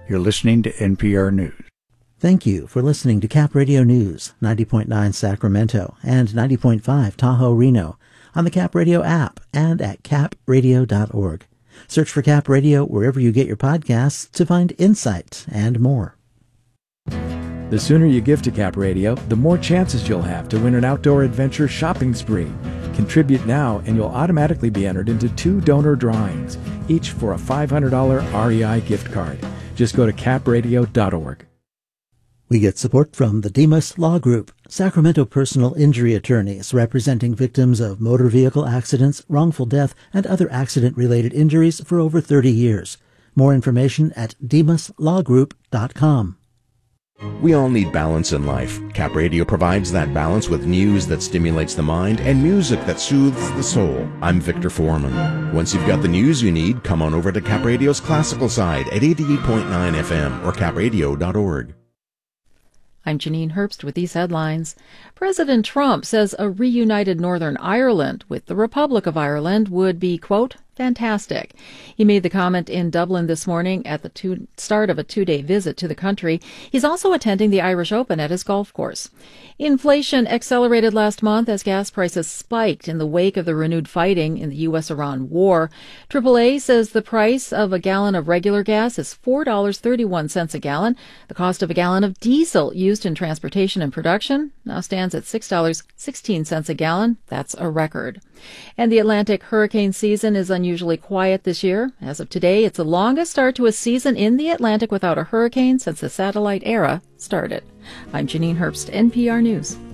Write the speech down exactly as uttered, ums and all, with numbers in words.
You're listening to N P R News. Thank you for listening to Cap Radio News, ninety point nine Sacramento and ninety point five Tahoe, Reno, on the Cap Radio app and at cap radio dot org. Search for Cap Radio wherever you get your podcasts to find insight and more. The sooner you give to Cap Radio, the more chances you'll have to win an outdoor adventure shopping spree. Contribute now and you'll automatically be entered into two donor drawings, each for a five hundred dollars R E I gift card. Just go to cap radio dot org. We get support from the Demas Law Group, Sacramento personal injury attorneys representing victims of motor vehicle accidents, wrongful death, and other accident-related injuries for over thirty years. More information at demas law group dot com. We all need balance in life. Cap Radio provides that balance with news that stimulates the mind and music that soothes the soul. I'm Victor Foreman. Once you've got the news you need, come on over to Cap Radio's classical side at eighty-eight point nine F M or cap radio dot org. I'm Janine Herbst with these headlines. President Trump says a reunited Northern Ireland with the Republic of Ireland would be, quote, fantastic. He made the comment in Dublin this morning at the two, start of a two-day visit to the country. He's also attending the Irish Open at his golf course. Inflation accelerated last month as gas prices spiked in the wake of the renewed fighting in the U S Iran war. triple A says the price of a gallon of regular gas is four dollars and thirty-one cents a gallon. The cost of a gallon of diesel used in transportation and production now stands at six dollars and sixteen cents a gallon. That's a record. And the Atlantic hurricane season is unusually quiet this year. As of today, it's the longest start to a season in the Atlantic without a hurricane since the satellite era started. I'm Janine Herbst, N P R News.